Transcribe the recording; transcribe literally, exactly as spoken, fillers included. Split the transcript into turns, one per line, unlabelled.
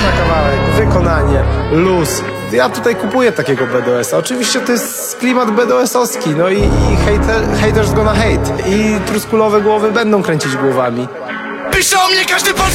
na kawałek, wykonanie, luz. Ja tutaj kupuję takiego B D S-a. Oczywiście to jest klimat B D S-owski, no i, i hater, haters gonna hate. I truskulowe głowy będą kręcić głowami.
Pisze o mnie każdy polski